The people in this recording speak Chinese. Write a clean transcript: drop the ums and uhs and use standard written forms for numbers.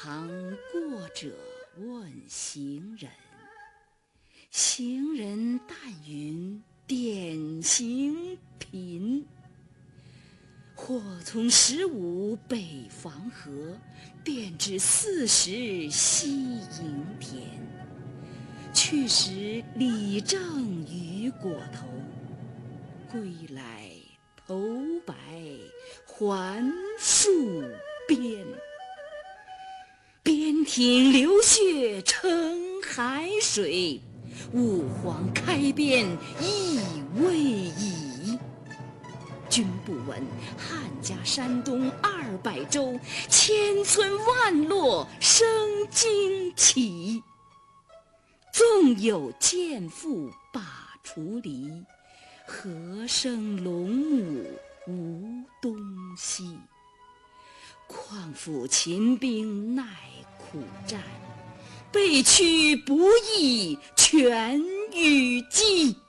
旁过者问行人，行人但云典行贫。或从15北防河，便至40西营田。去时李正于裹头，归来头白还戍边。边庭流血成海水，吾皇开边亦未已。君不闻汉家山东200州，千村万落生旌旗。纵有剑妇把锄犁，何生龙母无东西。况复秦兵耐苦战，被驱不义全与鸡。